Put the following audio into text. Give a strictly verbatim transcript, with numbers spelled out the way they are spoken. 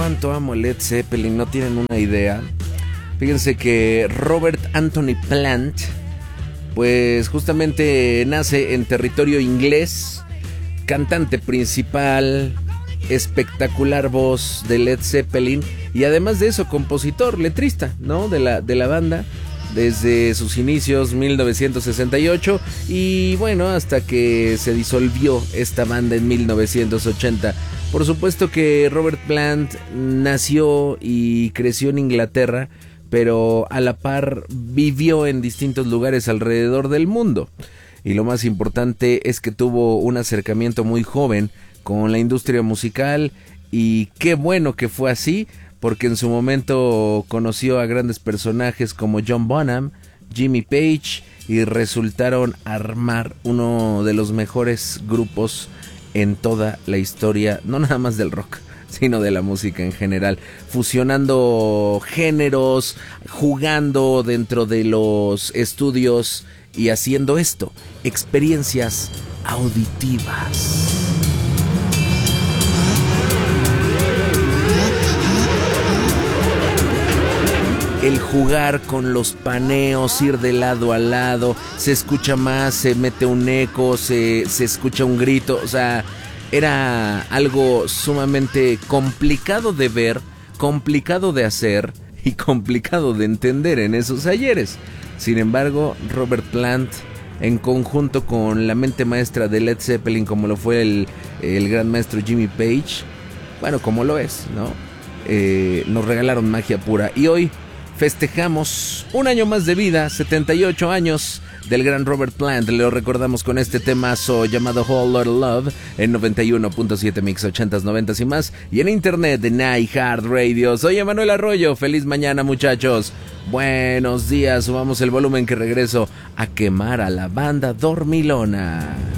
cuánto amo Led Zeppelin, no tienen una idea. Fíjense que Robert Anthony Plant, pues justamente nace en territorio inglés, cantante principal, espectacular voz de Led Zeppelin y además de eso compositor, letrista, ¿no? De la, de la banda desde sus inicios mil novecientos sesenta y ocho y bueno, hasta que se disolvió esta banda en mil novecientos ochenta. Por supuesto que Robert Plant nació y creció en Inglaterra, pero a la par vivió en distintos lugares alrededor del mundo. Y lo más importante es que tuvo un acercamiento muy joven con la industria musical y qué bueno que fue así, porque en su momento conoció a grandes personajes como John Bonham, Jimmy Page y resultaron armar uno de los mejores grupos en toda la historia, no nada más del rock, sino de la música en general, fusionando géneros, jugando dentro de los estudios y haciendo esto, experiencias auditivas. El jugar con los paneos, ir de lado a lado, se escucha más, se mete un eco, se, se escucha un grito, o sea, era algo sumamente complicado de ver, complicado de hacer y complicado de entender en esos ayeres. Sin embargo, Robert Plant, en conjunto con la mente maestra de Led Zeppelin, como lo fue el, el gran maestro Jimmy Page, bueno, como lo es, ¿no? Eh, nos regalaron magia pura y hoy festejamos un año más de vida, setenta y ocho años del gran Robert Plant. Lo recordamos con este temazo llamado Whole Lotta Love en noventa y uno punto siete Mix ochentas, noventas y más, y en internet de iHeartRadio. Soy Emanuel Arroyo, feliz mañana muchachos, buenos días, subamos el volumen que regreso a quemar a la banda dormilona.